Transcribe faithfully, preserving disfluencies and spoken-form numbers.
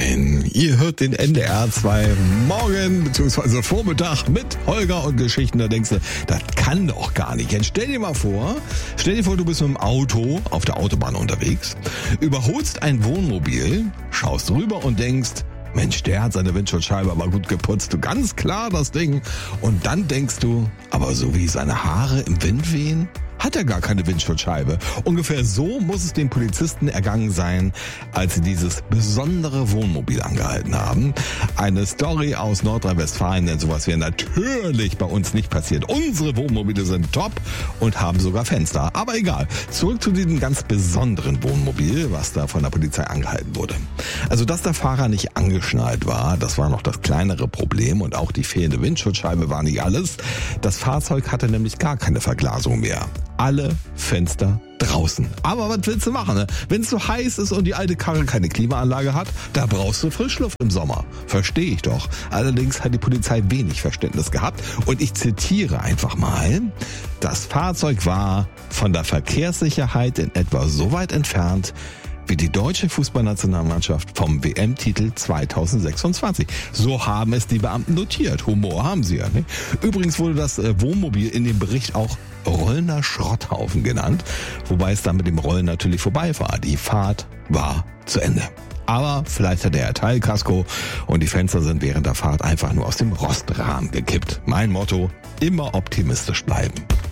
Moin, ihr hört den N D R zwei Morgen bzw. Vormittag mit Holger und Geschichten. Da denkst du, das kann doch gar nicht. Jetzt stell dir mal vor, stell dir vor, du bist mit dem Auto auf der Autobahn unterwegs, überholst ein Wohnmobil, schaust rüber und denkst, Mensch, der hat seine Windschutzscheibe aber gut geputzt. Du, ganz klar das Ding. Und dann denkst du, aber so wie seine Haare im Wind wehen, hat er gar keine Windschutzscheibe. Ungefähr so muss es den Polizisten ergangen sein, als sie dieses besondere Wohnmobil angehalten haben. Eine Story aus Nordrhein-Westfalen, denn sowas wäre natürlich bei uns nicht passiert. Unsere Wohnmobile sind top und haben sogar Fenster. Aber egal, zurück zu diesem ganz besonderen Wohnmobil, was da von der Polizei angehalten wurde. Also, dass der Fahrer nicht angeschnallt war, das war noch das kleinere Problem, und auch die fehlende Windschutzscheibe war nicht alles. Das Fahrzeug hatte nämlich gar keine Verglasung mehr. Alle Fenster draußen. Aber was willst du machen, ne? Wenn es so heiß ist und die alte Karre keine Klimaanlage hat, da brauchst du Frischluft im Sommer. Verstehe ich doch. Allerdings hat die Polizei wenig Verständnis gehabt. Und ich zitiere einfach mal: Das Fahrzeug war von der Verkehrssicherheit in etwa so weit entfernt wie die deutsche Fußballnationalmannschaft vom W M-Titel zweitausendsechsundzwanzig. So haben es die Beamten notiert. Humor haben sie ja, ne? Übrigens wurde das Wohnmobil in dem Bericht auch rollender Schrotthaufen genannt, wobei es dann mit dem Rollen natürlich vorbei war. Die Fahrt war zu Ende. Aber vielleicht hat er Teilkasko und die Fenster sind während der Fahrt einfach nur aus dem Rostrahmen gekippt. Mein Motto: immer optimistisch bleiben.